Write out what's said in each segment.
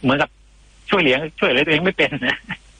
เหมือนกับช่วยเหลือตัวเองไม่เป็นนะ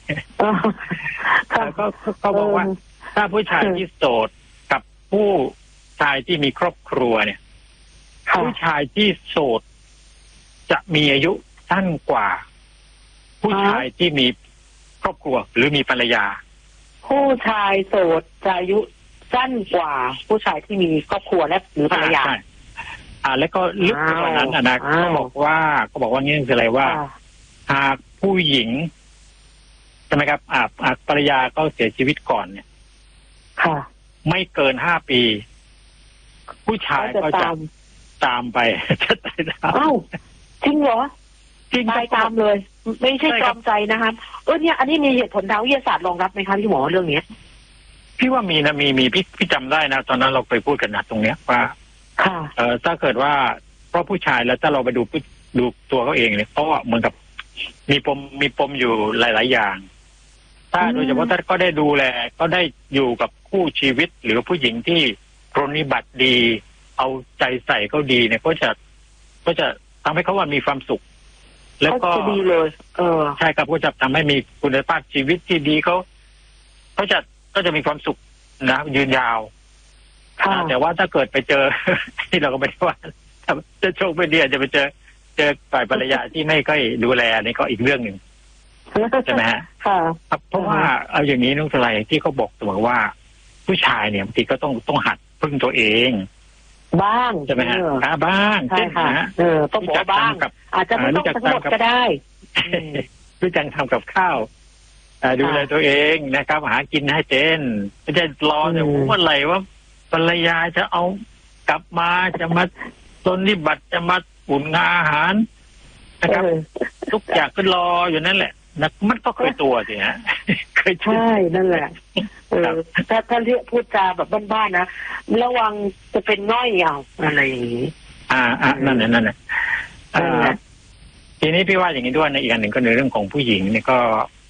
ก็บอกว่าถ้าผู้ชายที่โสดกับผู้ชายที่มีครอบครัวเนี่ยผู้ชายที่โสดจะมีอายุสั้นกว่าผู้ชายที่มีครอบครัวหรือมีภรรยาผู้ชายโสดจะอายุสั้นกว่าผู้ชายที่มีครอบครัวและหรือภรรยาแล้วก็ลึกกว่านั้นนะก็บอกว่านี่คืออะไรว่าหากผู้หญิงใช่ไหมครับภรรยาก็เสียชีวิตก่อนเนี่ยไม่เกิน5 ปีผู้ชายก็จะตามไปจะตายตามจริงเหรอจริงตายตามเลยไม่ใช่จอมใจนะครับเนี่ยอันนี้มีเหตุผลทางวิทยาศาสตร์รองรับไหมครับพี่หมอเรื่องนี้พี่ว่ามีนะมีพี่จำได้นะตอนนั้นเราไปพูดกันนะตรงเนี้ยว่าถ้าเกิดว่าเพราะผู้ชายแล้วถ้าเราไปดูตัวเขาเองเนี่ยเขาเหมือนกับมีปมอยู่หลายๆอย่างถ้าโดยเฉพาะถ้าก็ได้ดูแลก็ได้อยู่กับคู่ชีวิตหรือผู้หญิงที่ปรนนิบัติดีเอาใจใส่เขาดีเนี่ยก็จะทำให้เขาว่ามีความสุขแล้วก็ดีเลยใช่ครับก็จะทำให้มีคุณภาพชีวิตที่ดีก็จะมีความสุขนะยืนยาวแต่ว่าถ้าเกิดไปเจอที่เราก็ไม่ได้ว่าจะโชคไม่ดีจะไปเจอฝ่ายภรรยาที่ไม่ค่อยดูแลนี่ก็อีกเรื่องหนึ่งใช่ไหมฮะเพราะว่าเอาอย่างนี้น้องสไลที่เขาบอกเสมอว่าผู้ชายเนี่ยบางทีก็ต้องหัดพึ่งตัวเองบ้างใช่ไหมฮะบ้างใช่ค่ะต้องบอกบ้างอาจจะไม่ต้องทั้งหมดก็ได้รู้จักทำกับข้าวดูแลตัวเองนะครับหากินให้เป็นไม่ใช่รอแต่เมื่อไหร่ว่าภรรยาจะเอากลับมาจะมาปรนนิบัติจะมาอุ่นอาหารนะครับทุกอย่างก็รออยู่นั่นแหละนะมันก็เคยตัวสิฮะเคยใช่นั่นแหละถ้าเรียกพูดจาแบบบ้านๆนะระวังจะเป็นง่อยเอาอะไรอย่างนี้นั่นแหละทีนี้พี่ว่าอย่างนี้ด้วยนะอีกอันหนึ่งก็ในเรื่องของผู้หญิงเนี่ยก็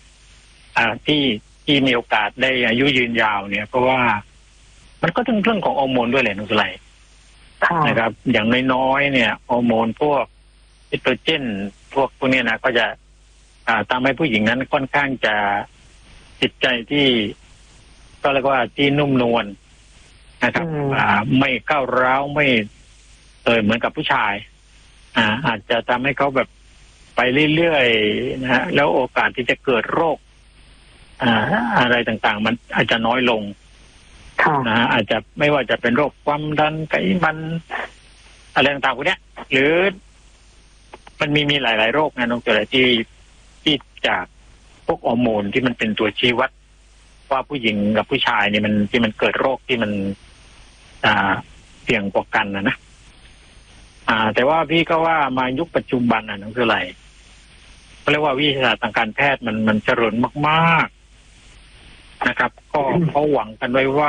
ที่มีโอกาสได้อายุยืนยาวเนี่ยเพราะว่ามันก็ถึงเรื่องของฮอร์โมนด้วยแหละนุสไลนะครับอย่างน้อยๆเนี่ยฮอร์โมนพวกเอสโตรเจนพวกนี้นะก็จะทำให้ผู้หญิงนั้นค่อนข้างจะจิตใจที่ก็เรียกว่าที่นุ่มนวลนะครับไม่ก้าวร้าวไม่เหมือนกับผู้ชายอาจจะทำให้เขาแบบไปเรื่อยๆนะฮะแล้วโอกาสที่จะเกิดโรคอะไรต่างๆมันอาจจะน้อยลงนะอาจจะไม่ว่าจะเป็นโรคความดันไขมันอะไรต่างๆพวกนี้หรือมันมีหลายๆโรคนะน้องเจริญที่จากพวกฮอร์โมนที่มันเป็นตัวชี้วัดว่าผู้หญิงกับผู้ชายเนี่ยมันเกิดโรคที่มันเสี่ยงกว่ากันนะแต่ว่าพี่ก็ว่ามายุคปัจจุบันน้องเจริญเขาเรียกว่าวิทยาศาสตร์ทางการแพทย์มันเจริญมากๆนะครับก็เขาหวังกันไว้ว่า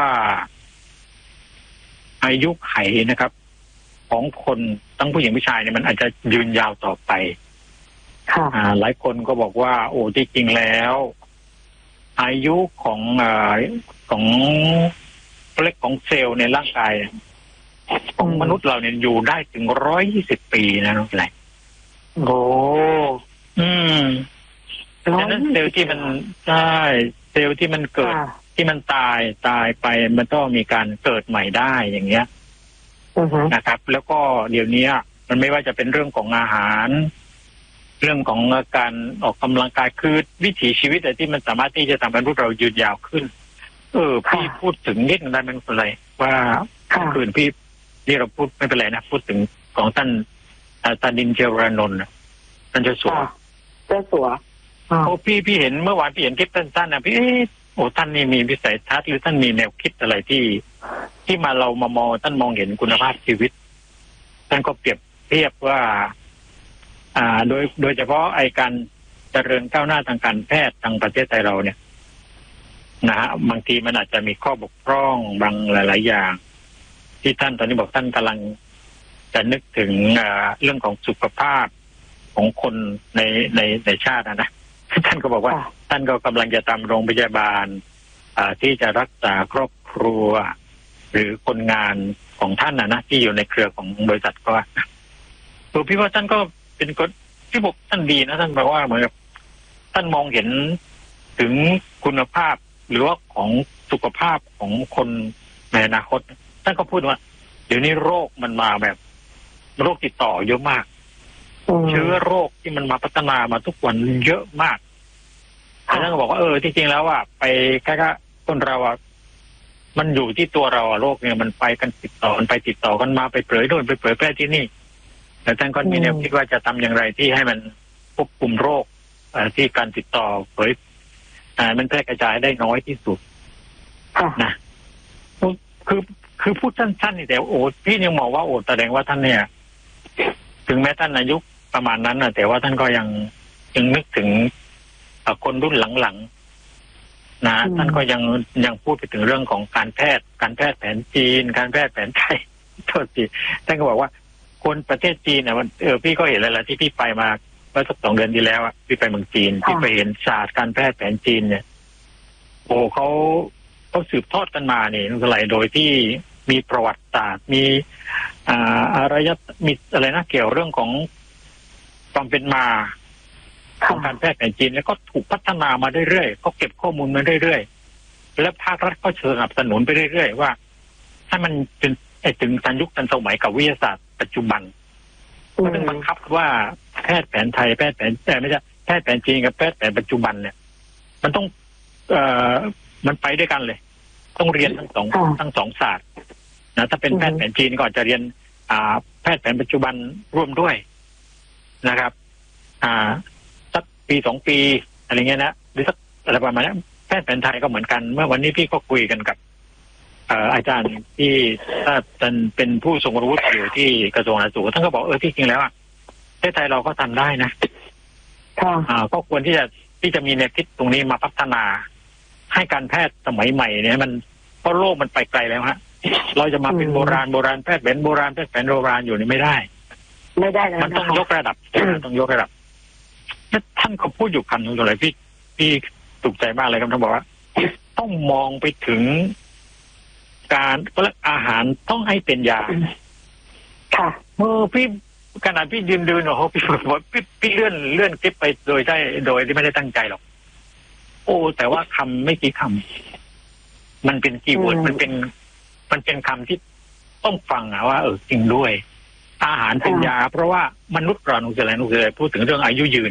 อายุไขนะครับของคนทั้งผู้หญิงผู้ชายเนี่ยมันอาจจะยืนยาวต่อไปหลายคนก็บอกว่าโอ้ที่จริงแล้วอายุของเล็กของเซลล์ในร่างกายของมนุษย์เราเนี่ยอยู่ได้ถึง120 ปีนะน้องไหลโอ้ดังนั้นเซลล์ที่มันใช่เซลล์ที่มันเกิดที่มันตายไปมันต้องมีการเกิดใหม่ได้อย่างเงี้ยนะครับแล้วก็เดี๋ยวนี้มันไม่ว่าจะเป็นเรื่องของอาหารเรื่องของการออกกำลังกายคือวิถีชีวิตที่มันสามารถที่จะทำให้พวกเรายืนยาวขึ้นพี่พูดถึงนิดนึงได้ไหมเป็นไรว่าคืนพี่ที่เราพูดไม่เป็นไรนะพูดถึงของท่านตาดินเจวรานนท์ท่านเจ้าสัวโอ้พี่เห็นเมื่อวานพี่เห็นคลิปท่านนะพี่โอ้ท่านนี่มีวิสัยทัศน์หรือท่านมีแนวคิดอะไรที่มาเรามามองท่านมองเห็นคุณภาพชีวิตท่านก็เปรียบเทียบว่าโดยเฉพาะไอการเจริญก้าวหน้าทางการแพทย์ทางประเทศไทยเราเนี่ยนะฮะบางทีมันอาจจะมีข้อบกพร่องบางหลายๆอย่างที่ท่านตอนนี้บอกท่านกำลังจะนึกถึงเรื่องของสุขภาพของคนในชาตินะท่านก็บอกว่าท่านก็กำลังจะทำโรงพยาบาลที่จะรักษาครอบครัวหรือคนงานของท่านนะที่อยู่ในเครือของบริษัทก็ตัวพี่ว่าท่านก็เป็นคนที่บอกท่านดีนะท่านบอกว่าเหมือนกับท่านมองเห็นถึงคุณภาพหรือว่าของสุขภาพของคนในอนาคตท่านก็พูดว่าเดี๋ยวนี้โรคมันมาแบบโรคติดต่อเยอะมากเชื้อโรคที่มันมาพัฒนามาทุกวันเยอะมากท่านก็บอกว่าจริงๆแล้วอ่ะไปแค่คนเราอ่ะมันอยู่ที่ตัวเราโรคเนี่ยมันไปกันติดต่อกันมาไปเผยโน่นไปเผยแพร่ที่นี่แต่ท่านก็มีแนวคิดว่าจะทำอย่างไรที่ให้มันควบคุมโรคที่การติดต่อเผยมันแพร่กระจายได้น้อยที่สุดนะคือพูดสั้นๆนี่แต่พี่ยังมองว่าแสดงว่าท่านเนี่ยถึงแม้ท่านอายุประมาณนั้นนะแต่ว่าท่านก็ยังนึกถึงคนรุ่นหลังๆนะท่านก็ยังพูดไปถึงเรื่องของการแพทย์แผนจีนการแพทย์แผนไทยโทษทีท่านก็บอกว่าคนประเทศจีนเนี่ยมันพี่ก็เห็นแล้วที่พี่ไปมาเมื่อสัก2 เดือนที่แล้วพี่ไปเมืองจีนพี่ไปเห็นศาสตร์การแพทย์แผนจีนเนี่ยเขาสืบทอดกันมาเนี่ยอะไรโดยที่มีประวัติศาสตร์มีมีอะไรนะเกี่ยวเรื่องของความเป็นมาของการแพทย์แผนจีนแล้วก็ถูกพัฒนามาเรื่อยๆก็เก็บข้อมูลมาเรื่อยๆและภาครัฐก็สนับสนุนไปเรื่อยๆว่าถ้ามันถึงทันยุคทันสมัยกับวิทยาศาสตร์ปัจจุบันก็ต้องบังคับว่าแพทย์แผนไทยแพทย์แผนไม่ใช่แพทย์แผนจีนกับแพทย์แผนปัจจุบันเนี่ยมันต้องมันไปด้วยกันเลยต้องเรียนทั้งสองศาสตร์นะถ้าเป็นแพทย์แผนจีนก็อาจจะเรียนแพทย์แผนปัจจุบันร่วมด้วยนะครับสักปี2 ปีอะไรเงี้ยนะหรือสักอะไรประมาณนี้แพทย์แผนไทยก็เหมือนกันเมื่อวันนี้พี่ก็คุยกันกับอาจารย์ที่ท่านเป็นผู้ทรงรู้อยู่ที่กระทรวงสาธารณสุขท่านก็บอกที่จริงแล้วประเทศไทยเราก็ทำได้นะก็ควรที่จะมีแนวคิดตรงนี้มาพัฒนาให้การแพทย์สมัยใหม่เนี่ยมันเพราะโลกมันไปไกลแล้วฮะเราจะมาเป็นโบราณแพทย์แผนโบราณแพทย์แผนโบราณอยู่นี่ไม่ได้แล้วมันต้องยกระดับท่านก็พูดอยู่คำหนึ่งเลยพี่ถูกใจมากเลยครับท่านบอกว่าต้องมองไปถึงการอาหารต้องให้เป็นยาค่ะพี่ขนาดพี่ยืนดูพี่เลื่อนคลิปไปโดยที่ไม่ได้ตั้งใจหรอกแต่ว่าคำไม่กี่คำมันเป็นคีย์เวิร์ดมันเป็นคำที่ต้องฟังว่าจริงด้วยอาหารเป็นยาเพราะว่ามนุษย์เราหนูจะพูดถึงเรื่องอายุยืน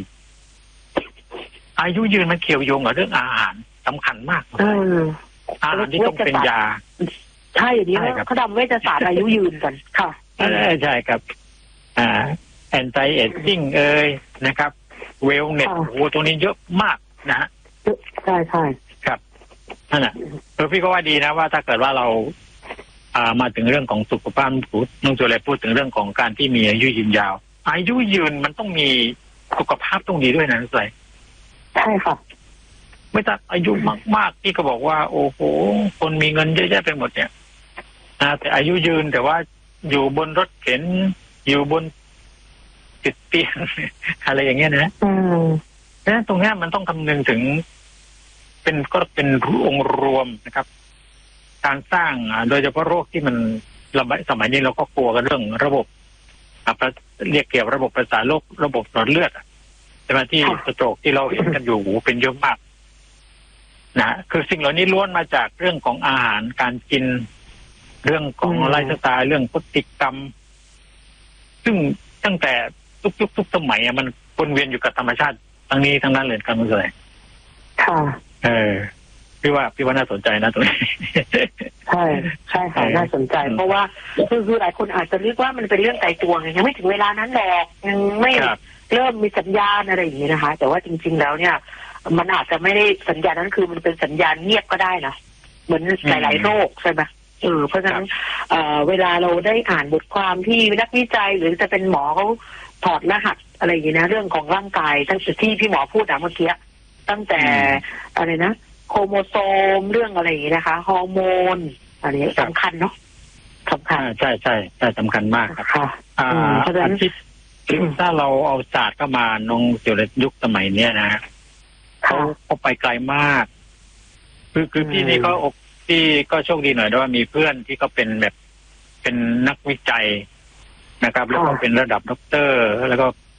มันเกี่ยวโยงกับเรื่องอาหารสำคัญมากอาหารที่ต้องเป็นยาใช่อย่างนี้เขาทำเวชศาสตร์อายุยืนกันค่ะใช่ครับแอนตี้เอจจิ้งนะครับเวลเน็ตตัวนี้เยอะมากนะใช่ครับนั่นแหละพี่ก็ว่าดีนะว่าถ้าเกิดว่าเรามาถึงเรื่องของสุขภาพนุ่งโจเลพูดถึงเรื่องของการที่มีอายุยืนยาวอายุยืนมันต้องมีสุขภาพต้องดีด้วยนะใช่ค่ะไม่ต้องอายุมากๆที่ก็บอกว่าโอ้โหคนมีเงินเยอะแยะไปหมดเนี่ยแต่อายุยืนแต่ว่าอยู่บนรถเข็นอยู่บนติดเตียงอะไรอย่างเงี้ยนะแล้วตรงนี้มันต้องคำนึงถึงก็เป็นองค์รวมนะครับการสร้างโดยเฉพาะโรคที่มันสมัยนี้เราก็กลัวกันเรื่องระบบเรียกเกี่ยวระบบประสาทโรคระบบหลอดเลือดใช่ไหมที่สโตรกที่เราเห็นกันอยู่เป็นเยอะมากนะคือสิ่งเหล่านี้ล้วนมาจากเรื่องของอาหารการกินเรื่องของไลฟ์สไตล์เรื่องพฤติกรรมซึ่งตั้งแต่ทุกยุคทุกสมัยมันวนเวียนอยู่กับธรรมชาติทั้งนี้ทั้งนั้นเลยครับคุณเสยค่ะพี่ว่าน่าสนใจนะตรงนี้ใช่ค่ะน่าสนใจเพราะว่าคือหลายคนอาจจะนึกว่ามันเป็นเรื่องไกลตัวไงยังไม่ถึงเวลานั้นแหละยังไม่เริ่มมีสัญญาณอะไรอย่างนี้นะคะแต่ว่าจริงๆแล้วเนี่ยมันอาจจะไม่ได้สัญญาณนั้นคือมันเป็นสัญญาณเงียบก็ได้นะเหมือนหลายๆโรคใช่ไหมเพราะฉะนั้นเวลาเราได้อ่านบทความที่นักวิจัยหรือจะเป็นหมอเขาถอดรหัสอะไรอย่างนี้นะเรื่องของร่างกายตั้งแต่ที่พี่หมอพูดเมื่อกี้ตั้งแต่อะไรนะโครโมโซมเรื่องอะไรอย่างนี้นะคะฮอร์โมนอันนี้สำคัญเนาะสำคัญใช่สำคัญมากครับเพราะฉะนั้นถ้าเราเอาศาสตร์เข้ามานงเกี่ยวกับยุคสมัยเนี้ยนะเขาไปไกลมากคือพี่นี่ก็โชคดีหน่อยด้วยว่ามีเพื่อนที่เขาเป็นแบบเป็นนักวิจัยนะครับแล้วก็เป็นระดับด็อกเตอร์แล้วก็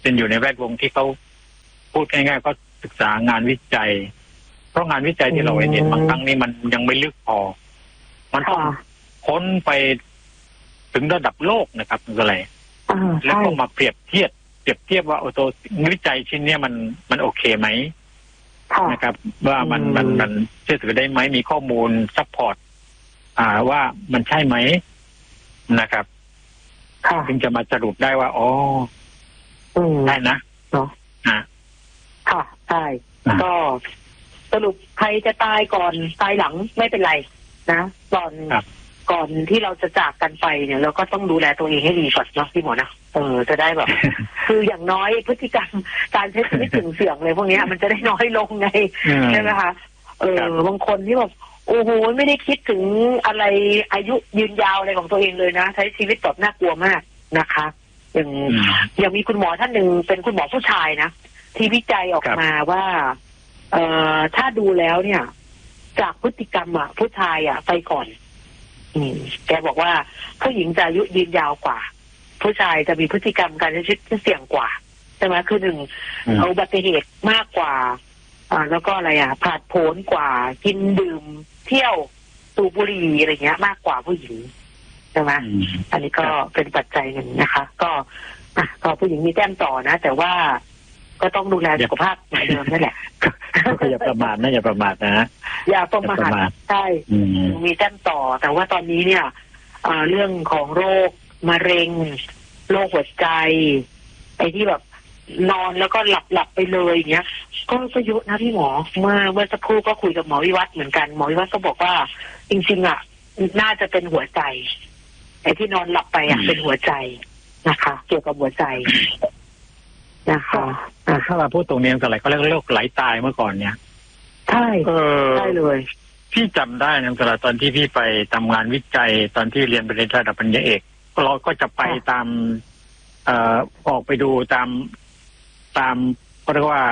เป็นอยู่ในแวดวงที่เขาพูดง่ายๆก็ศึกษางานวิจัยเพราะงานวิจัยที่เราเห็นบางครั้งนี่มันยังไม่ลึกพอมันต้องค้นไปถึงระดับโลกนะครับอะไรแล้วก็มาเปรียบเทียบว่าตัววิจัยชิ้นนี้มันโอเคไหมนะครับว่ามันเชื่อถือได้ไหมมีข้อมูลซัพพอร์ตว่ามันใช่ไหมนะครับจึงจะมาสรุปได้ว่าอ๋อได้นะเนาะค่ะใช่ก็สรุปใครจะตายก่อนตายหลังไม่เป็นไรนะก่อนที่เราจะจากกันไปเนี่ยเราก็ต้องดูแลตัวเองให้ดีก่อนเนาะพี่หมอนะจะได้แบบ คืออย่างน้อยพฤติกรรมการใช้ชีวิตเสี่ยงเลยพวกนี้มันจะได้น้อยลงไงใช่ไหมคะบางคนที่แบบโอ้โหไม่ได้คิดถึงอะไรอายุยืนยาวอะไรของตัวเองเลยนะใช้ชีวิตแบบน่ากลัวมากนะคะอย่างมีคุณหมอท่านหนึ่งเป็นคุณหมอผู้ชายนะที่วิจัยออกมาว่าถ้าดูแล้วเนี่ยจากพฤติกรรมผู้ชายไปก่อนแกบอกว่าผู้หญิงจะอายุยืนยาวกว่าผู้ชายจะมีพฤติกรรมการใช้ชีวิตที่เสี่ยงกว่าใช่ไหมคือหนึ่งอุบัติเหตุมากกว่าแล้วก็อะไรผาดโผนกว่ากินดื่มเที่ยวสูบบุหรี่อะไรเงี้ยมากกว่าผู้หญิงใช่ไหมอันนี้ก็เป็นปัจจัยหนึ่งนะคะก็ผู้หญิงมีแต้มต่อนะแต่ว่าก็ต้องดูแลสุขภาพเหมือนเดิมนั่นแหละก็อย่าประมาทนะอย่าประมาทนะอย่าประมาทใช่มีแต้มต่อแต่ว่าตอนนี้เนี่ยเรื่องของโรคมะเร็งโรคหัวใจไอ้ที่แบบนอนแล้วก็หลับไปเลยอย่างเงี้ยก็เยอะนะพี่หมอเมื่อสักครู่ก็คุยกับหมอวิวัฒน์เหมือนกันหมอวิวัฒน์ก็บอกว่าจริงๆน่าจะเป็นหัวใจไอ้ที่นอนหลับไปเป็นหัวใจนะคะเกี่ยวกับหัวใจนะคะถ้าเราพูดตรงนี้ก็อะไรก็เรียกโรคไหลตายเมื่อก่อนเนี่ยใช่ใช่เลยพี่จำได้นะตอนที่พี่ไปทำงานวิจัยตอนที่เรียนปริญญาระดับปริญญาเอกเราก็จะไปตามออกไปดูตามก็เรียกว่า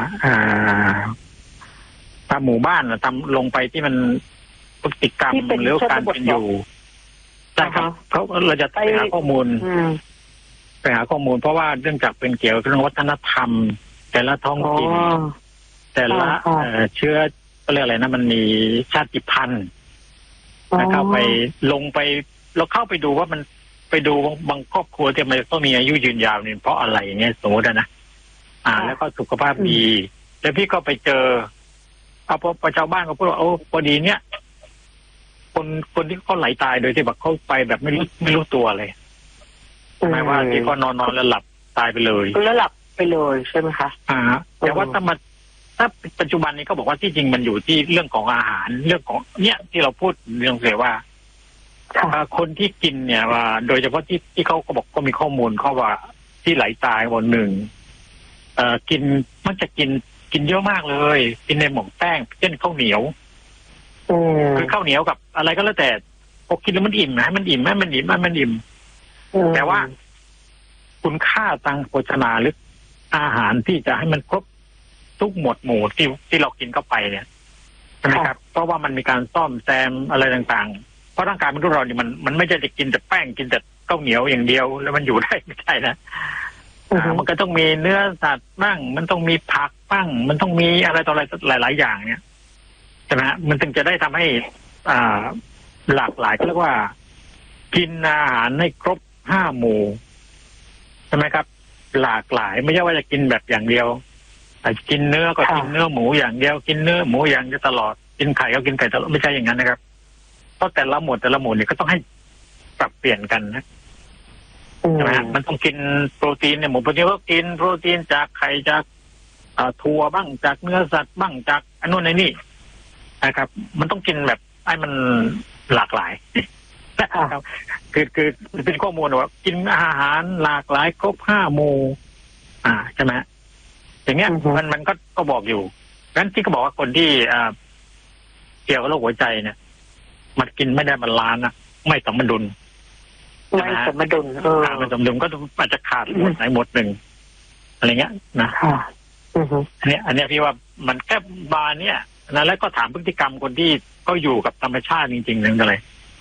ตามหมู่บ้านตามลงไปที่มันพฤติกรรมหรือการเป็นอยู่ใช่ครับเราจะไปหาข้อมูลเพราะว่าเรื่องจากเป็นเกี่ยวกับเรื่องวัฒนธรรมแต่ละท้องถิ่นแต่ละเชื้อก็เรียกอะไรนะมันมีชาติพันธุ์นะครับไปลงไปเราเข้าไปดูว่ามันไปดูบางครอบครัวที่มันต้องมีอายุยืนยาวเนี่ยเพราะอะไรอย่างเงี้ยสมมตินะแล้วก็สุขภาพดีแล้วพี่ก็ไปเจอพอชาวบ้านก็พูดว่าโอ้พอดีเนี่ยคนที่เขาไหลตายโดยที่แบบเขาไปแบบไม่รู้ตัวเลยหมายว่าที่เขานอนแล้วหลับตายไปเลยแล้วหลับไปเลยใช่ไหมคะแต่ว่าถ้าปัจจุบันนี้ก็บอกว่าที่จริงมันอยู่ที่เรื่องของอาหารเรื่องของเนี่ยที่เราพูดเรื่องเลยว่าคนที่กินเนี่ยว่าโดยเฉพาะที่เขาก็บอกก็มีข้อมูลเขาว่าที่ไหลตายวันหนึ่งกินมันจะกินเยอะมากเลยกินในหม่องแป้งเช่นข้าวเหนียวคือข้าวเหนียวกับอะไรก็แล้วแต่พอกินแล้วมันอิ่มนะมันอิ่มแต่ว่าคุณค่าทางโภชนาหรืออาหารที่จะให้มันครบทุกหมวดหมู่ที่เรากินเข้าไปเนี่ยใช่ไหมครับเพราะว่ามันมีการซ่อมแซมอะไรต่างๆเพราะร่างกายมนุษย์เราเนี่ยมันไม่ใช่จะกินแต่แป้งกินแต่ข้าวเหนียวอย่างเดียวแล้วมันอยู่ได้ไม่ใช่นะมันก็ต้องมีเนื้อสัตว์บ้างมันต้องมีผักบ้างมันต้องมีอะไรต่ออะไรหลายๆอย่างเนี่ยใช่ไหมมันถึงจะได้ทำให้หลากหลายก็เรียกว่ากินอาหารให้ครบ5 หมู่ใช่ไหมครับหลากหลายไม่ใช่ว่าจะกินแบบอย่างเดียวกินเนื้อก็กินเนื้อหมูอย่างเดียวกินเนื้อหมูอย่างเดียวตลอดกินไข่ก็กินไข่ตลอดไม่ใช่อย่างนั้นนะครับเพราะแต่ละหมวดเนี่ยก็ต้องให้ปรับเปลี่ยนกันนะใช่ไหมมันต้องกินโปรตีนเนี่ยหมูโปรตีนก็กินโปรตีนจากไข่จากถั่วบ้างจากเนื้อสัตว์บ้างจากอันนู้นไอ้นี่นะครับมันต้องกินแบบให้มันหลากหลายนะครับคือเป็นข้อมูลว่ากินอาหารหลากหลายครบ5 หมู่ใช่ไหมอย่างเงี้ยมันก็บอกอยู่งั้นที่เขาบอกว่าคนที่เกี่ยวกับโรคหัวใจเนี่ยมันกินไม่ได้บาลานซ์ไม่สมดุลไม่สมดุลไม่สมดุลก็อาจจะขาดหมดไหนหมดหนึ่งอะไรเงี้ยนะอันนี้พี่ว่ามันแค่บาร์เนี่ยนะแล้วก็ถามพฤติกรรมคนที่ก็อยู่กับธรรมชาติจริงๆนั่นอะไร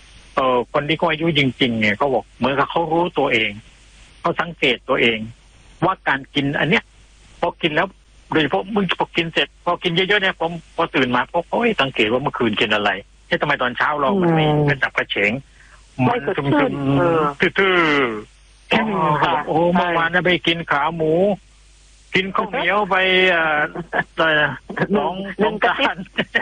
คนที่เขาอายุจริงๆเนี่ยเขาบอกเหมือนกับเขารู้ตัวเองเขาสังเกตตัวเองว่าการกินอันเนี้ยพอกินแล้วโดยเฉพาะมึงพอกินเสร็จพอกินเยอะๆเนี่ยผมพอตื่นมาพอสังเกตว่าเมื่อคืนกินอะไรทำไมตอนเช้าเรามันไม่กระจับกระเฉงมันชุ่มๆทื่อๆแค่นี้ครับโอ้เมื่อวานไปกินขาหมูกินข้าวเหนียวไปน้องกาน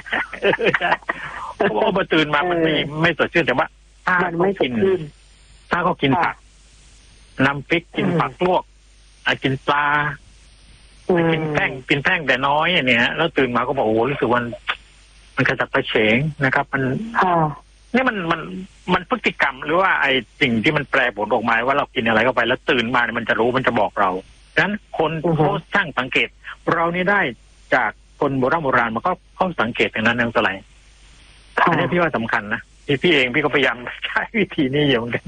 เพราะว่าพอตื่นมามันไม่สดชื่นแต่ว่าถ้าเขากินผักน้ำพริกกินผักลวกกินปลากินแป้งแต่น้อยเนี่ยแล้วตื่นมาก็บอกโอ้รู้สึกมันกระจับกระเฉงนะครับมันนี่มันพฤติกรรมหรือว่าไอ้สิ่งที่มันแปรผลออกมาว่าเรากินอะไรเข้าไปแล้วตื่นมามันจะรู้มันจะบอกเราดังนั้นคนเขาช่างสังเกตเรานี่ได้จากคนโบราณมันก็เขาสังเกตอย่างนั้นนั่นสไลด์อันนี้พี่ว่าสำคัญนะพี่เองพี่ก็พยายามใช้วิธีนี้อยู่เหมือนกัน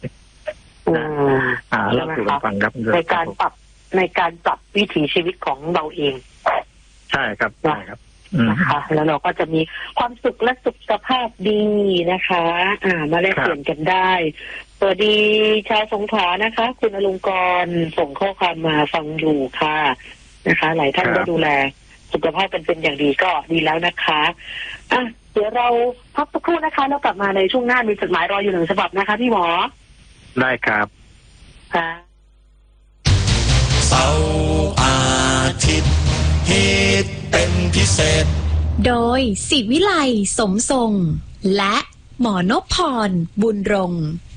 แล้วคือฟังครับในการปรับวิถีชีวิตของเราเองใช่ครับนะคะแล้วเราก็จะมีความสุขและสุขภาพดีนะคะมาแลกเปลี่ยนกันได้สวัสดีชาวสงขลานะคะคุณอลงกรณ์ส่งข้อความมาฟังอยู่ค่ะนะคะหลายท่านก็ดูแลสุขภาพกันเป็นอย่างดีก็ดีแล้วนะคะเดี๋ยวเราพักสักครู่นะคะแล้วกลับมาในช่วงหน้ามีจดหมายรออยู่1 ฉบับนะคะพี่หมอได้ครับค่ะเสาร์อาทิตย์ฮิตเป็นพิเศษโดยศิวิไลสมทรงและหมอนพพรบุญรงค์